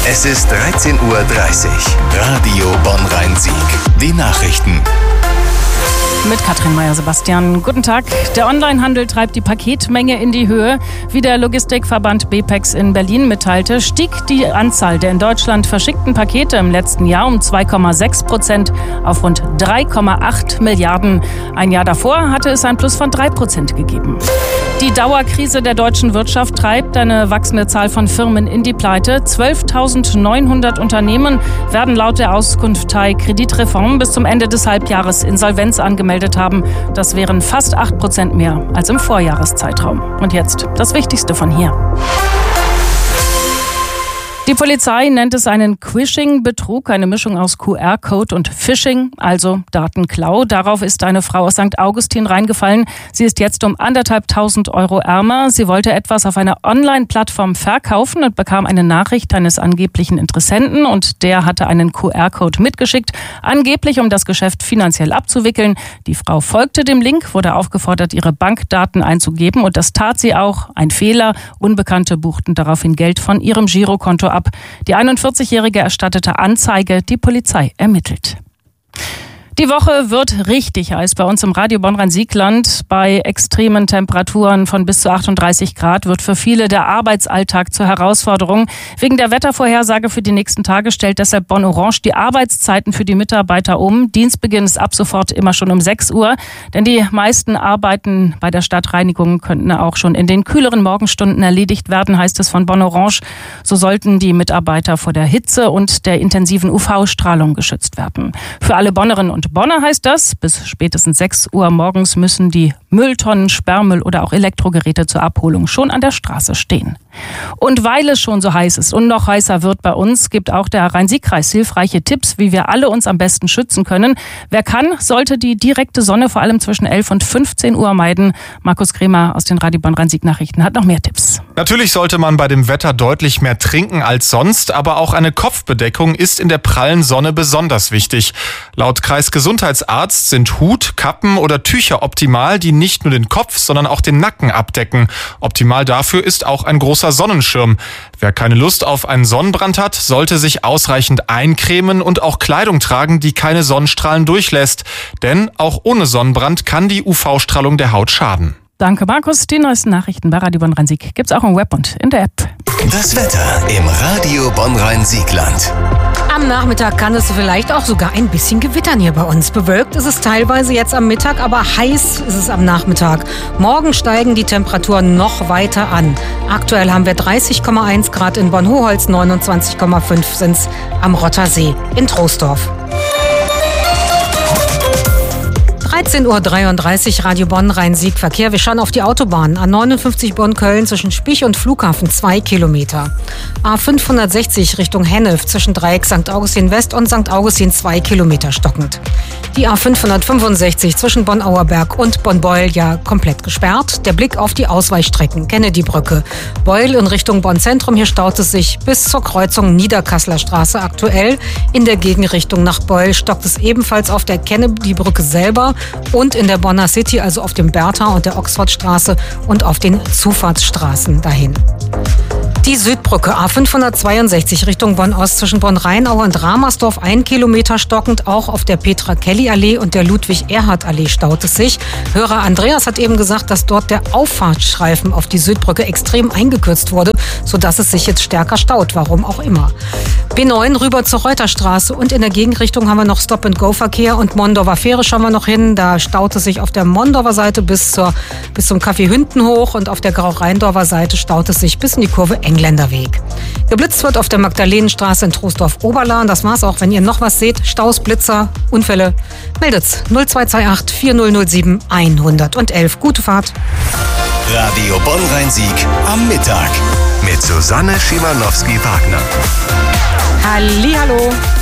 Es ist 13:30 Uhr. Radio Bonn-Rhein-Sieg. Die Nachrichten. Mit Katrin Meyer-Sebastian. Guten Tag. Der Onlinehandel treibt die Paketmenge in die Höhe. Wie der Logistikverband BPEX in Berlin mitteilte, stieg die Anzahl der in Deutschland verschickten Pakete im letzten Jahr um 2,6% auf rund 3,8 Milliarden. Ein Jahr davor hatte es ein Plus von 3% gegeben. Die Dauerkrise der deutschen Wirtschaft treibt eine wachsende Zahl von Firmen in die Pleite. 12.900 Unternehmen werden laut der Auskunftei Kreditreform bis zum Ende des Halbjahres Insolvenz angemeldet haben. Das wären fast 8% mehr als im Vorjahreszeitraum. Und jetzt das Wichtigste von hier. Die Polizei nennt es einen Quishing-Betrug, eine Mischung aus QR-Code und Phishing, also Datenklau. Darauf ist eine Frau aus St. Augustin reingefallen. Sie ist jetzt um 1.500 Euro ärmer. Sie wollte etwas auf einer Online-Plattform verkaufen und bekam eine Nachricht eines angeblichen Interessenten und der hatte einen QR-Code mitgeschickt, angeblich um das Geschäft finanziell abzuwickeln. Die Frau folgte dem Link, wurde aufgefordert, ihre Bankdaten einzugeben und das tat sie auch. Ein Fehler. Unbekannte buchten daraufhin Geld von ihrem Girokonto ab. Die 41-Jährige erstattete Anzeige, die Polizei ermittelt. Die Woche wird richtig heiß bei uns im Radio Bonn-Rhein-Sieg-Land. Bei extremen Temperaturen von bis zu 38 Grad wird für viele der Arbeitsalltag zur Herausforderung. Wegen der Wettervorhersage für die nächsten Tage stellt deshalb Bonn Orange die Arbeitszeiten für die Mitarbeiter um. Dienstbeginn ist ab sofort immer schon um 6 Uhr, denn die meisten Arbeiten bei der Stadtreinigung könnten auch schon in den kühleren Morgenstunden erledigt werden, heißt es von Bonn Orange. So sollten die Mitarbeiter vor der Hitze und der intensiven UV-Strahlung geschützt werden. Für alle Bonnerinnen und Bonner heißt das, bis spätestens 6 Uhr morgens müssen die Mülltonnen, Sperrmüll oder auch Elektrogeräte zur Abholung schon an der Straße stehen. Und weil es schon so heiß ist und noch heißer wird bei uns, gibt auch der Rhein-Sieg-Kreis hilfreiche Tipps, wie wir alle uns am besten schützen können. Wer kann, sollte die direkte Sonne vor allem zwischen 11 und 15 Uhr meiden. Markus Kremer aus den Radio Bonn-Rhein-Sieg-Nachrichten hat noch mehr Tipps. Natürlich sollte man bei dem Wetter deutlich mehr trinken als sonst, aber auch eine Kopfbedeckung ist in der prallen Sonne besonders wichtig. Laut Kreisgesundheitsarzt sind Hut, Kappen oder Tücher optimal, die nicht nur den Kopf, sondern auch den Nacken abdecken. Optimal dafür ist auch ein großer Sonnenschirm. Wer keine Lust auf einen Sonnenbrand hat, sollte sich ausreichend eincremen und auch Kleidung tragen, die keine Sonnenstrahlen durchlässt. Denn auch ohne Sonnenbrand kann die UV-Strahlung der Haut schaden. Danke, Markus. Die neuesten Nachrichten bei Radio Bonn-Rhein-Sieg gibt's auch im Web und in der App. Das Wetter im Radio Bonn-Rhein-Sieg-Land. Am Nachmittag kann es vielleicht auch sogar ein bisschen gewittern hier bei uns. Bewölkt ist es teilweise jetzt am Mittag, aber heiß ist es am Nachmittag. Morgen steigen die Temperaturen noch weiter an. Aktuell haben wir 30,1 Grad in Bonn-Hoholz, 29,5 sind es am Rottersee in Troisdorf. 13:33 Uhr, Radio Bonn-Rhein-Sieg Verkehr. Wir schauen auf die Autobahn. A59 Bonn-Köln zwischen Spich und Flughafen 2 Kilometer. A560 Richtung Hennef zwischen Dreieck St. Augustin West und St. Augustin 2 Kilometer stockend. Die A565 zwischen Bonn-Auerberg und Bonn-Beul ja komplett gesperrt. Der Blick auf die Ausweichstrecken. Kennedy-Brücke. Beul in Richtung Bonn-Zentrum. Hier staut es sich bis zur Kreuzung Niederkasseler Straße aktuell. In der Gegenrichtung nach Beul stockt es ebenfalls auf der Kennedy-Brücke selber und in der Bonner City, also auf dem Bertha und der Oxfordstraße und auf den Zufahrtsstraßen dahin. Die Südbrücke A562 Richtung Bonn-Ost zwischen Bonn-Rheinau und Ramersdorf 1 Kilometer stockend. Auch auf der Petra-Kelly-Allee und der Ludwig-Erhard-Allee staut es sich. Hörer Andreas hat eben gesagt, dass dort der Auffahrtsstreifen auf die Südbrücke extrem eingekürzt wurde, sodass es sich jetzt stärker staut. Warum auch immer. B9 rüber zur Reuterstraße und in der Gegenrichtung haben wir noch Stop-and-Go-Verkehr und Mondorfer Fähre schauen wir noch hin. Da staut es sich auf der Mondorfer Seite bis zum Café Hünden hoch und auf der Grau-Rheindorfer Seite staut es sich bis in die Kurve Engländerweg. Geblitzt wird auf der Magdalenenstraße in Troisdorf-Oberlahn. Das war's auch. Wenn ihr noch was seht, Staus, Blitzer, Unfälle, meldet's 0228 4007 111. Gute Fahrt. Radio Bonn-Rhein-Sieg am Mittag mit Susanne Schimanowski-Wagner. Hallihallo.